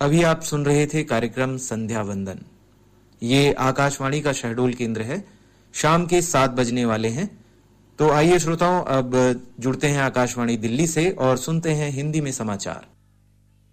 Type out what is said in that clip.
अभी आप सुन रहे थे कार्यक्रम संध्या वंदन। ये आकाशवाणी का शहडोल केंद्र है। शाम के 7 बजने वाले हैं। तो आइए श्रोताओं, अब जुड़ते हैं आकाशवाणी दिल्ली से और सुनते हैं हिंदी में समाचार।